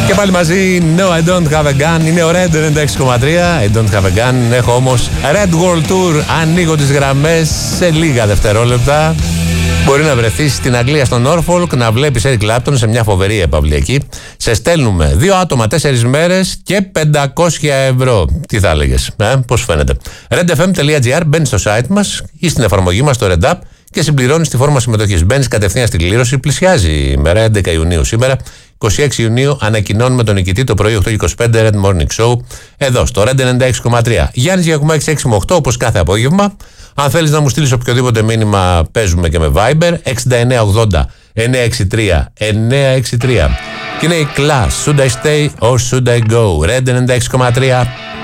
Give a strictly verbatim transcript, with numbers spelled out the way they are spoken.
Και πάλι μαζί, No I Don't Have a Gun. Είναι ο Red ενενήντα έξι κόμμα τρία. I Don't Have a Gun. Έχω όμως Red World Tour. Ανοίγω τις γραμμές σε λίγα δευτερόλεπτα. Μπορεί να βρεθείς στην Αγγλία, στο Norfolk, να βλέπεις Eric Clapton σε μια φοβερή επαυλή εκεί. Σε στέλνουμε δύο άτομα, τέσσερις μέρες και πεντακόσια ευρώ. Τι θα έλεγες, ε, πώς φαίνεται. redfm.gr, μπαίνεις στο site μας ή στην εφαρμογή μας, στο Red App, και συμπληρώνεις τη φόρμα συμμετοχής. Μπαίνεις κατευθείαν στην κλήρωση. Πλησιάζει η ημέρα, έντεκα Ιουνίου σήμερα. είκοσι έξι Ιουνίου ανακοινώνουμε τον νικητή το πρωί οκτώ και είκοσι πέντε Red Morning Show. Εδώ στο Red ενενήντα έξι κόμμα τρία. Γιάννης Γιακουμάκης έξι έξι οκτώ, όπως κάθε απόγευμα. Αν θέλεις να μου στείλεις οποιοδήποτε μήνυμα, παίζουμε και με Viber έξι εννιά ογδόντα εννιά έξι τρία εννιά έξι τρία. Και είναι η Class. Should I stay or should I go? Red ενενήντα έξι κόμμα τρία.